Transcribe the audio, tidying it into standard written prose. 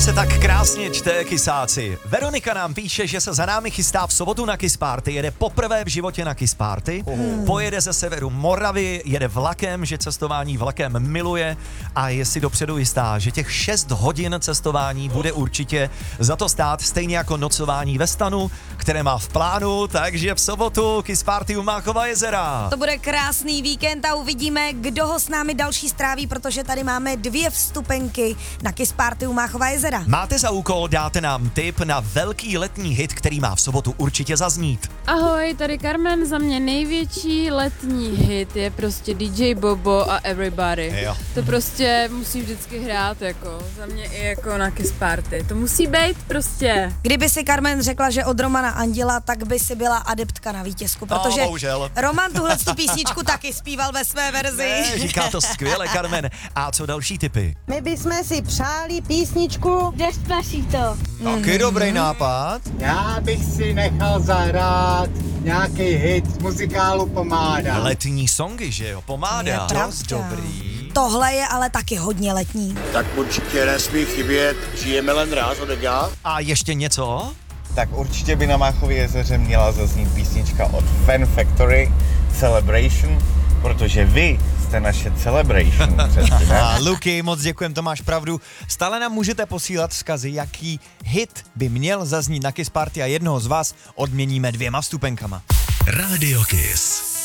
Se tak krásně čte, kysáci. Veronika nám píše, že se za námi chystá v sobotu na Kiss Party, jede poprvé v životě na Kiss Party, pojede ze severu Moravy, jede vlakem, že cestování vlakem miluje a je si dopředu jistá, že těch 6 hodin cestování bude určitě za to stát, stejně jako nocování ve stanu, které má v plánu, takže v sobotu Kiss Party u Máchova jezera. To bude krásný víkend a uvidíme, kdo ho s námi další stráví, protože tady máme 2 vstupenky na Kiss Party u Máchova jezera. Máte za úkol, dáte nám tip na velký letní hit, který má v sobotu určitě zaznít. Ahoj, tady Carmen, za mě největší letní hit je prostě DJ Bobo a Everybody. Jo. To prostě musí vždycky hrát jako, za mě i jako na Kiss Party. To musí být prostě. Kdyby si Carmen řekla, že od Romana Anděla, tak by si byla adeptka na vítězku, protože bohužel. Roman tuhle písničku taky zpíval ve své verzi. Ne, říká to skvěle, Carmen. A co další tipy? My bychom si přáli písničku Despacito. Taky dobrý nápad. Já bych si nechal zahrát nějaký hit z muzikálu Pomáda. Letní songy, že jo? Pomáda. Je pravda. Dost dobrý. Tohle je ale taky hodně letní. Tak určitě nesmí chybět Žijeme len ráz od Ega. A ještě něco? Tak určitě by na Máchově jezeře měla zaznít písnička od Fan Factory Celebration, protože vy jste naše Celebration. Přesně, ne? A Luky, moc děkujem, to máš pravdu. Stále nám můžete posílat vzkazy, jaký hit by měl zaznít na Kiss Party a jednoho z vás odměníme 2 vstupenkama. Radio Kiss.